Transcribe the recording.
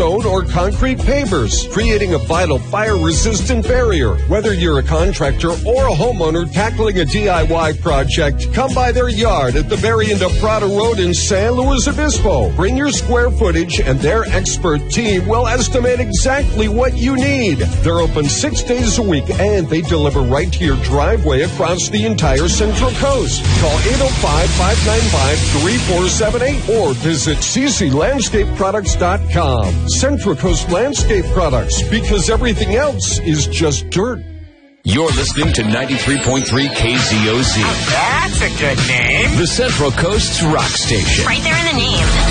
stone or concrete pavers, creating a vital fire-resistant barrier. Whether you're a contractor or a homeowner tackling a DIY project, come by their yard at the Barrientos Prado Road in San Luis Obispo. Bring your square footage and their expert team will estimate exactly what you need. They're open 6 days a week and they deliver right to your driveway across the entire Central Coast. Call 805-595-3478 or visit cclandscapeproducts.com. Central Coast Landscape Products, because everything else is just dirt. You're listening to 93.3 KZOZ. That's a good name. The Central Coast's rock station. Right there in the name.